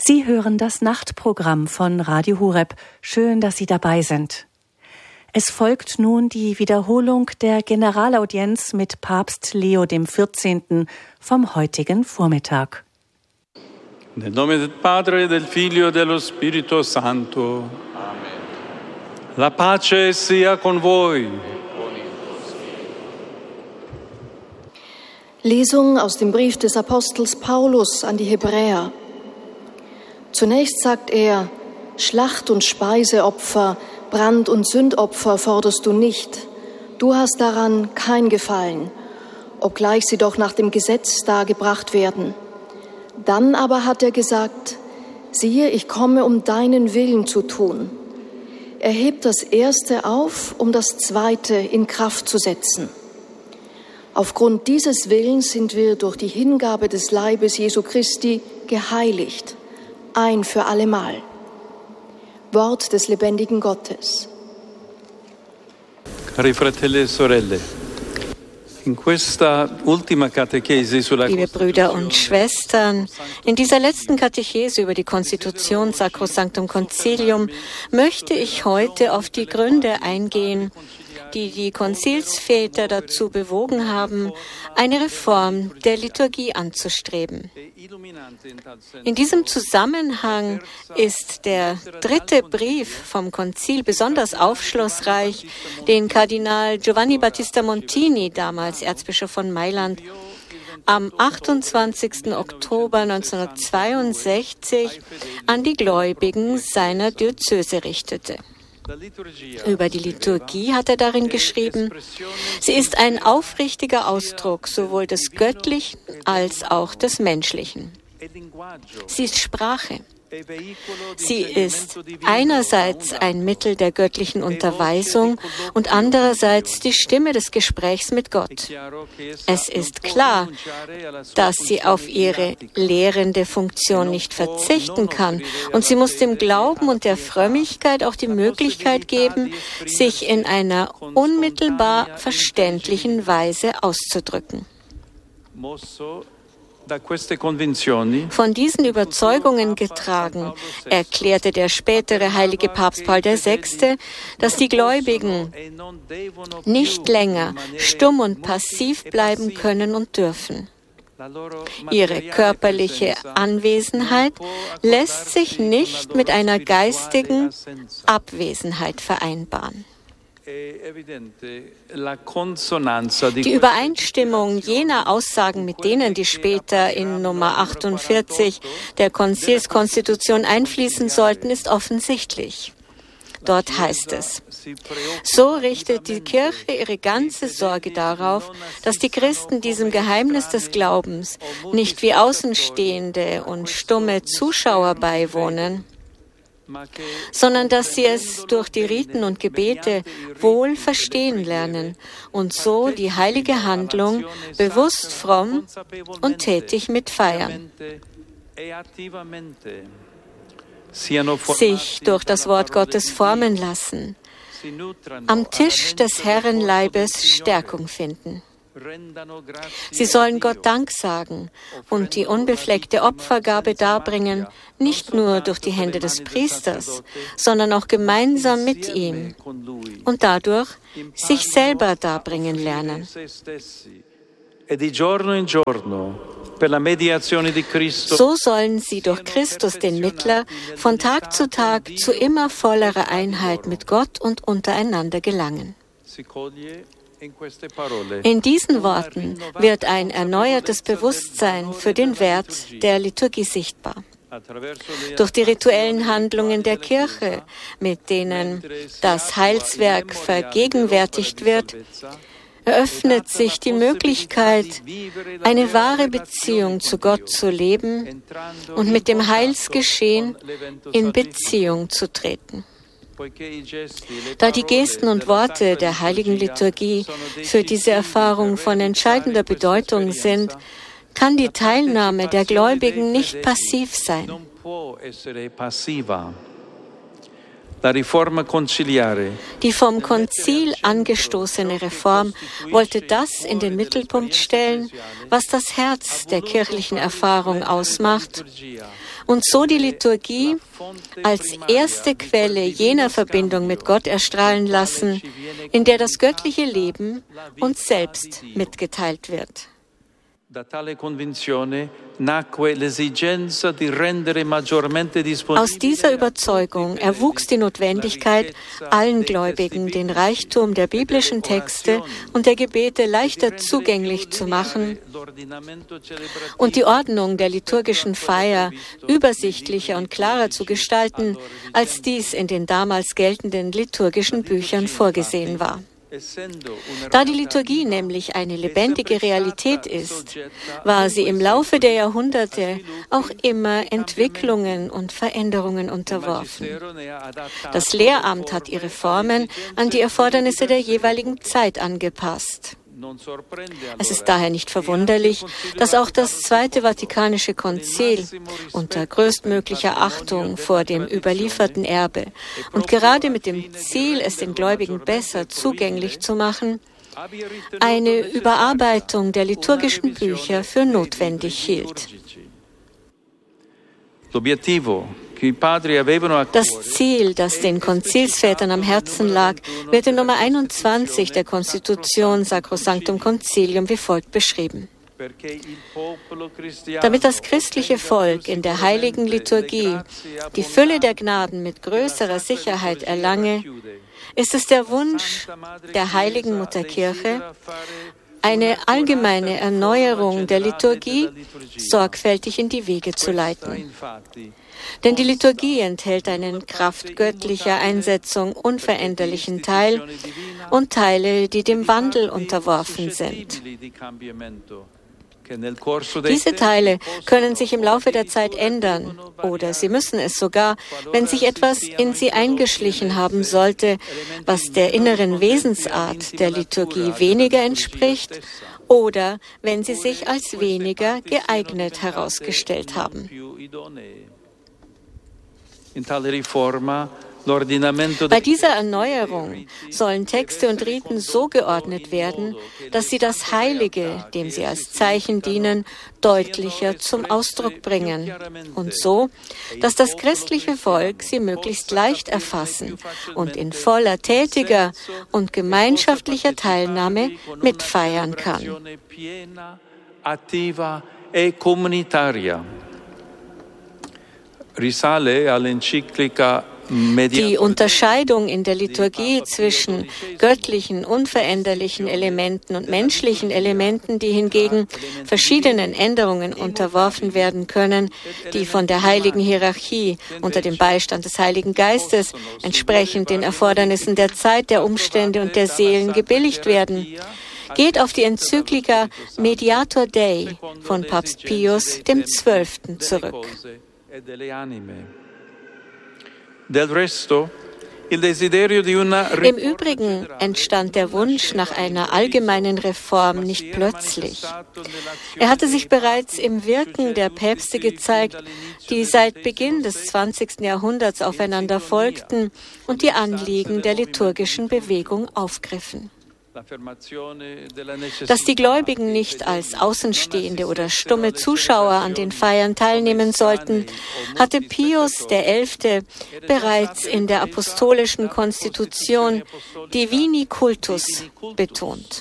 Sie hören das Nachtprogramm von Radio Horeb. Schön, dass Sie dabei sind. Es folgt nun die Wiederholung der Generalaudienz mit Papst Leo XIV. Vom heutigen Vormittag. Nel nome del Padre, del Figlio e dello Spirito Santo. Amen. La pace sia con voi. Lesung aus dem Brief des Apostels Paulus an die Hebräer. Zunächst sagt er: Schlacht- und Speiseopfer, Brand- und Sündopfer forderst du nicht. Du hast daran kein Gefallen, obgleich sie doch nach dem Gesetz dargebracht werden. Dann aber hat er gesagt: Siehe, ich komme, um deinen Willen zu tun. Er hebt das Erste auf, um das Zweite in Kraft zu setzen. Aufgrund dieses Willens sind wir durch die Hingabe des Leibes Jesu Christi geheiligt, ein für allemal. Wort des lebendigen Gottes. Cari fratelli e sorelle, in questa ultima catechesi sulla Liebe Brüder und Schwestern, in dieser letzten Katechese über die Konstitution Sacrosanctum Concilium möchte ich heute auf die Gründe eingehen, die die Konzilsväter dazu bewogen haben, eine Reform der Liturgie anzustreben. In diesem Zusammenhang ist der dritte Brief vom Konzil besonders aufschlussreich, den Kardinal Giovanni Battista Montini, damals Erzbischof von Mailand, am 28. Oktober 1962 an die Gläubigen seiner Diözese richtete. Über die Liturgie hat er darin geschrieben: Sie ist ein aufrichtiger Ausdruck sowohl des Göttlichen als auch des Menschlichen. Sie ist Sprache. Sie ist einerseits ein Mittel der göttlichen Unterweisung und andererseits die Stimme des Gesprächs mit Gott. Es ist klar, dass sie auf ihre lehrende Funktion nicht verzichten kann und sie muss dem Glauben und der Frömmigkeit auch die Möglichkeit geben, sich in einer unmittelbar verständlichen Weise auszudrücken. Von diesen Überzeugungen getragen, erklärte der spätere heilige Papst Paul VI., dass die Gläubigen nicht länger stumm und passiv bleiben können und dürfen. Ihre körperliche Anwesenheit lässt sich nicht mit einer geistigen Abwesenheit vereinbaren. Die Übereinstimmung jener Aussagen mit denen, die später in Nummer 48 der Konzilskonstitution einfließen sollten, ist offensichtlich. Dort heißt es: So richtet die Kirche ihre ganze Sorge darauf, dass die Christen diesem Geheimnis des Glaubens nicht wie Außenstehende und stumme Zuschauer beiwohnen, sondern dass sie es durch die Riten und Gebete wohl verstehen lernen und so die heilige Handlung bewusst, fromm und tätig mitfeiern. Sich durch das Wort Gottes formen lassen, am Tisch des Herrenleibes Stärkung finden. Sie sollen Gott Dank sagen und die unbefleckte Opfergabe darbringen, nicht nur durch die Hände des Priesters, sondern auch gemeinsam mit ihm und dadurch sich selber darbringen lernen. So sollen sie durch Christus, den Mittler, von Tag zu Tag zu immer vollerer Einheit mit Gott und untereinander gelangen. In diesen Worten wird ein erneuertes Bewusstsein für den Wert der Liturgie sichtbar. Durch die rituellen Handlungen der Kirche, mit denen das Heilswerk vergegenwärtigt wird, eröffnet sich die Möglichkeit, eine wahre Beziehung zu Gott zu leben und mit dem Heilsgeschehen in Beziehung zu treten. Da die Gesten und Worte der heiligen Liturgie für diese Erfahrung von entscheidender Bedeutung sind, kann die Teilnahme der Gläubigen nicht passiv sein. Die vom Konzil angestoßene Reform wollte das in den Mittelpunkt stellen, was das Herz der kirchlichen Erfahrung ausmacht und so die Liturgie als erste Quelle jener Verbindung mit Gott erstrahlen lassen, in der das göttliche Leben uns selbst mitgeteilt wird. Aus dieser Überzeugung erwuchs die Notwendigkeit, allen Gläubigen den Reichtum der biblischen Texte und der Gebete leichter zugänglich zu machen und die Ordnung der liturgischen Feier übersichtlicher und klarer zu gestalten, als dies in den damals geltenden liturgischen Büchern vorgesehen war. Da die Liturgie nämlich eine lebendige Realität ist, war sie im Laufe der Jahrhunderte auch immer Entwicklungen und Veränderungen unterworfen. Das Lehramt hat ihre Formen an die Erfordernisse der jeweiligen Zeit angepasst. Es ist daher nicht verwunderlich, dass auch das Zweite Vatikanische Konzil unter größtmöglicher Achtung vor dem überlieferten Erbe und gerade mit dem Ziel, es den Gläubigen besser zugänglich zu machen, eine Überarbeitung der liturgischen Bücher für notwendig hielt. Das Ziel, das den Konzilsvätern am Herzen lag, wird in Nummer 21 der Konstitution Sacrosanctum Concilium wie folgt beschrieben. Damit das christliche Volk in der heiligen Liturgie die Fülle der Gnaden mit größerer Sicherheit erlange, ist es der Wunsch der heiligen Mutterkirche, eine allgemeine Erneuerung der Liturgie sorgfältig in die Wege zu leiten. Denn die Liturgie enthält einen Kraft göttlicher Einsetzung unveränderlichen Teil und Teile, die dem Wandel unterworfen sind. Diese Teile können sich im Laufe der Zeit ändern oder sie müssen es sogar, wenn sich etwas in sie eingeschlichen haben sollte, was der inneren Wesensart der Liturgie weniger entspricht oder wenn sie sich als weniger geeignet herausgestellt haben. Bei dieser Erneuerung sollen Texte und Riten so geordnet werden, dass sie das Heilige, dem sie als Zeichen dienen, deutlicher zum Ausdruck bringen und so, dass das christliche Volk sie möglichst leicht erfassen und in voller tätiger und gemeinschaftlicher Teilnahme mitfeiern kann. Die Unterscheidung in der Liturgie zwischen göttlichen, unveränderlichen Elementen und menschlichen Elementen, die hingegen verschiedenen Änderungen unterworfen werden können, die von der heiligen Hierarchie unter dem Beistand des Heiligen Geistes entsprechend den Erfordernissen der Zeit, der Umstände und der Seelen gebilligt werden, geht auf die Enzyklika Mediator Dei von Papst Pius XII. Zurück. Im Übrigen entstand der Wunsch nach einer allgemeinen Reform nicht plötzlich. Er hatte sich bereits im Wirken der Päpste gezeigt, die seit Beginn des 20. Jahrhunderts aufeinander folgten und die Anliegen der liturgischen Bewegung aufgriffen. Dass die Gläubigen nicht als Außenstehende oder stumme Zuschauer an den Feiern teilnehmen sollten, hatte Pius XI. Bereits in der apostolischen Konstitution Divini Cultus betont.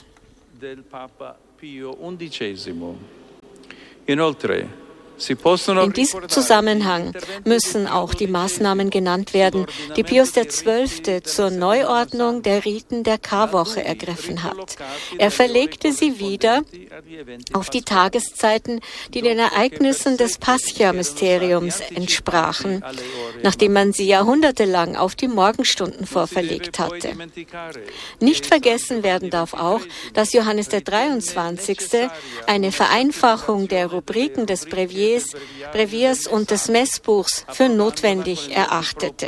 In diesem Zusammenhang müssen auch die Maßnahmen genannt werden, die Pius XII. Zur Neuordnung der Riten der Karwoche ergriffen hat. Er verlegte sie wieder auf die Tageszeiten, die den Ereignissen des Pascha-Mysteriums entsprachen, nachdem man sie jahrhundertelang auf die Morgenstunden vorverlegt hatte. Nicht vergessen werden darf auch, dass Johannes der 23. eine Vereinfachung der Rubriken des Breviers und des Messbuchs für notwendig erachtete.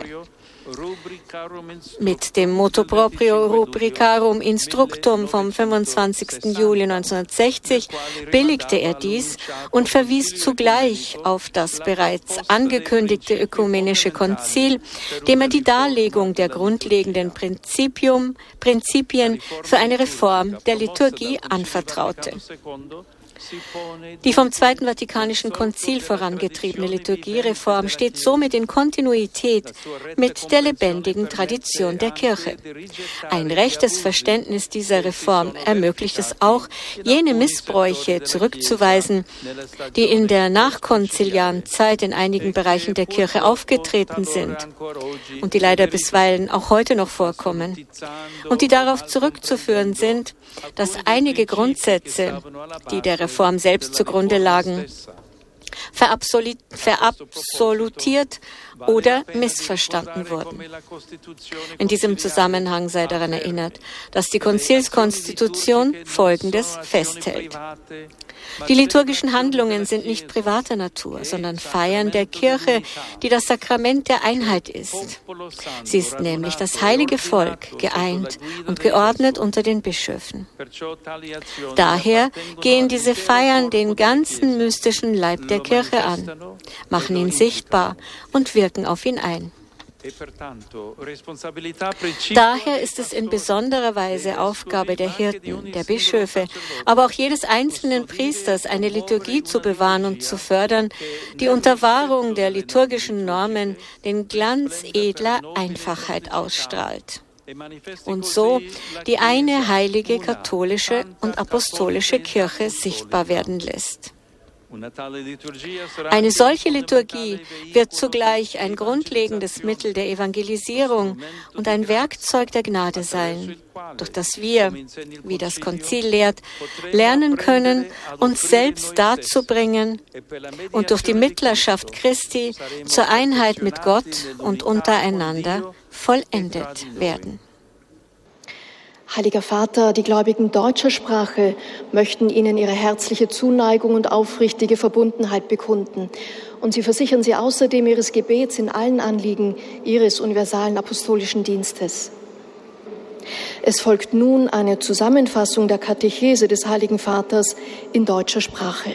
Mit dem Motu proprio Rubricarum Instructum vom 25. Juli 1960 billigte er dies und verwies zugleich auf das bereits angekündigte Ökumenische Konzil, dem er die Darlegung der grundlegenden Prinzipien für eine Reform der Liturgie anvertraute. Die vom Zweiten Vatikanischen Konzil vorangetriebene Liturgiereform steht somit in Kontinuität mit der lebendigen Tradition der Kirche. Ein rechtes Verständnis dieser Reform ermöglicht es auch, jene Missbräuche zurückzuweisen, die in der nachkonziliaren Zeit in einigen Bereichen der Kirche aufgetreten sind und die leider bisweilen auch heute noch vorkommen und die darauf zurückzuführen sind, dass einige Grundsätze, die der Reform selbst zugrunde lagen, verabsolutiert oder missverstanden wurden. In diesem Zusammenhang sei daran erinnert, dass die Konzilskonstitution Folgendes festhält. Die liturgischen Handlungen sind nicht privater Natur, sondern Feiern der Kirche, die das Sakrament der Einheit ist. Sie ist nämlich das heilige Volk, geeint und geordnet unter den Bischöfen. Daher gehen diese Feiern den ganzen mystischen Leib der Kirche an, machen ihn sichtbar und wirken auf ihn ein. Daher ist es in besonderer Weise Aufgabe der Hirten, der Bischöfe, aber auch jedes einzelnen Priesters, eine Liturgie zu bewahren und zu fördern, die unter Wahrung der liturgischen Normen den Glanz edler Einfachheit ausstrahlt und so die eine heilige katholische und apostolische Kirche sichtbar werden lässt. Eine solche Liturgie wird zugleich ein grundlegendes Mittel der Evangelisierung und ein Werkzeug der Gnade sein, durch das wir, wie das Konzil lehrt, lernen können, uns selbst dazu bringen und durch die Mittlerschaft Christi zur Einheit mit Gott und untereinander vollendet werden. Heiliger Vater, die Gläubigen deutscher Sprache möchten Ihnen ihre herzliche Zuneigung und aufrichtige Verbundenheit bekunden. Und sie versichern Sie außerdem Ihres Gebets in allen Anliegen Ihres universalen apostolischen Dienstes. Es folgt nun eine Zusammenfassung der Katechese des Heiligen Vaters in deutscher Sprache.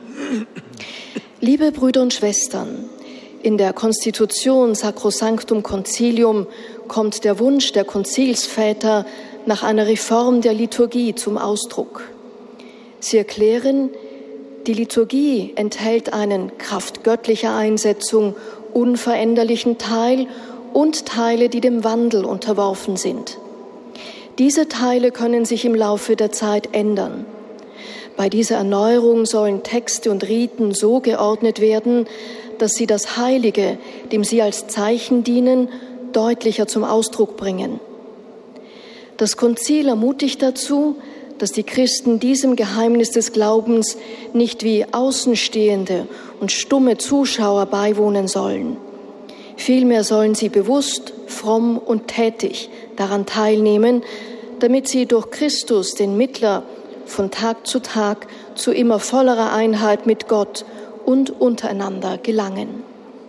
Liebe Brüder und Schwestern, in der Konstitution Sacrosanctum Concilium kommt der Wunsch der Konzilsväter nach einer Reform der Liturgie zum Ausdruck. Sie erklären, die Liturgie enthält einen Kraft göttlicher Einsetzung unveränderlichen Teil und Teile, die dem Wandel unterworfen sind. Diese Teile können sich im Laufe der Zeit ändern. Bei dieser Erneuerung sollen Texte und Riten so geordnet werden, dass sie das Heilige, dem sie als Zeichen dienen, deutlicher zum Ausdruck bringen. Das Konzil ermutigt dazu, dass die Christen diesem Geheimnis des Glaubens nicht wie Außenstehende und stumme Zuschauer beiwohnen sollen. Vielmehr sollen sie bewusst, fromm und tätig daran teilnehmen, damit sie durch Christus, den Mittler, von Tag zu Tag zu immer vollerer Einheit mit Gott und untereinander gelangen.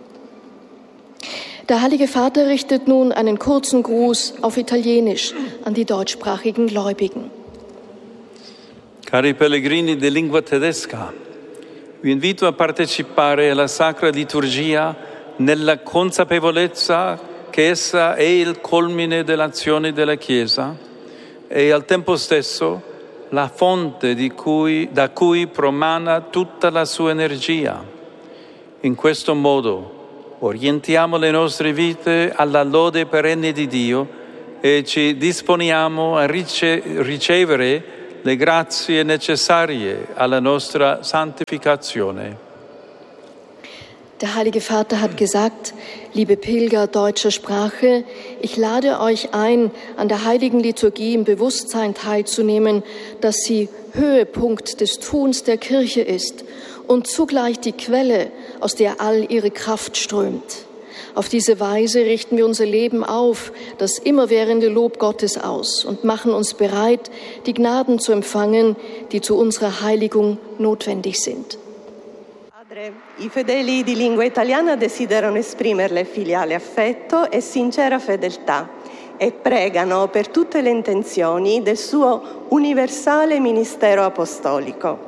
Der Heilige Vater richtet nun einen kurzen Gruß auf Italienisch an die deutschsprachigen Gläubigen. Cari pellegrini di lingua tedesca, vi invito a partecipare alla Sacra Liturgia nella consapevolezza che essa è il culmine dell'azione della Chiesa e al tempo stesso la fonte da cui promana tutta la sua energia. In questo modo orientiamo le nostre vite alla lode perenne di Dio e ci disponiamo a ricevere le grazie necessarie alla nostra santificazione. Der Heilige Vater hat gesagt, liebe Pilger deutscher Sprache, ich lade euch ein, an der heiligen Liturgie im Bewusstsein teilzunehmen, dass sie Höhepunkt des Tuns der Kirche ist und zugleich die Quelle, aus der all ihre Kraft strömt. Auf diese Weise richten wir unser Leben auf das immerwährende Lob Gottes aus und machen uns bereit, die Gnaden zu empfangen, die zu unserer Heiligung notwendig sind. I fedeli di lingua italiana desiderano esprimerle filiale affetto e sincera fedeltà e pregano per tutte le intenzioni del suo universale ministero apostolico.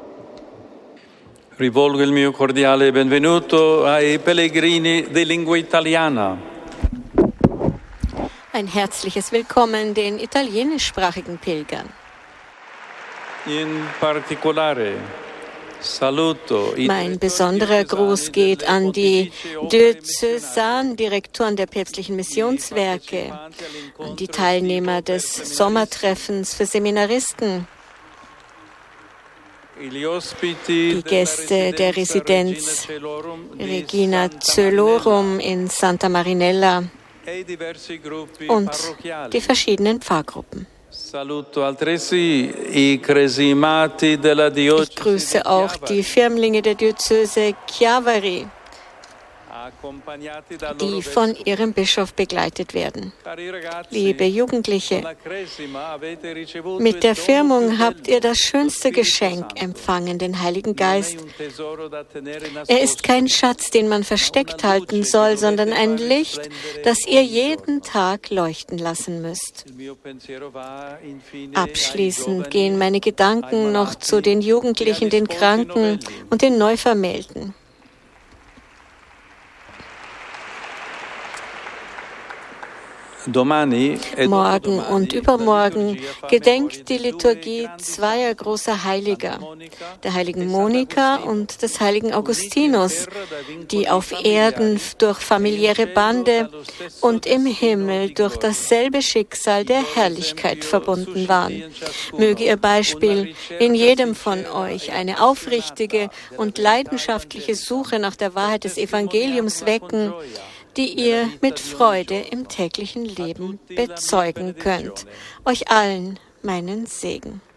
Rivolgo il mio cordiale benvenuto ai pellegrini di lingua italiana. Ein herzliches Willkommen den italienischsprachigen Pilgern. In particolare mein besonderer Gruß geht an die Diözesandirektoren der päpstlichen Missionswerke, an die Teilnehmer des Sommertreffens für Seminaristen, die Gäste der Residenz Regina Coelorum in Santa Marinella und die verschiedenen Pfarrgruppen. Ich grüße auch die Firmlinge der Diözese Chiavari, die von ihrem Bischof begleitet werden. Liebe Jugendliche, mit der Firmung habt ihr das schönste Geschenk empfangen, den Heiligen Geist. Er ist kein Schatz, den man versteckt halten soll, sondern ein Licht, das ihr jeden Tag leuchten lassen müsst. Abschließend gehen meine Gedanken noch zu den Jugendlichen, den Kranken und den Neuvermählten. Morgen und übermorgen gedenkt die Liturgie zweier großer Heiliger, der heiligen Monika und des heiligen Augustinus, die auf Erden durch familiäre Bande und im Himmel durch dasselbe Schicksal der Herrlichkeit verbunden waren. Möge ihr Beispiel in jedem von euch eine aufrichtige und leidenschaftliche Suche nach der Wahrheit des Evangeliums wecken, die ihr mit Freude im täglichen Leben bezeugen könnt. Euch allen meinen Segen.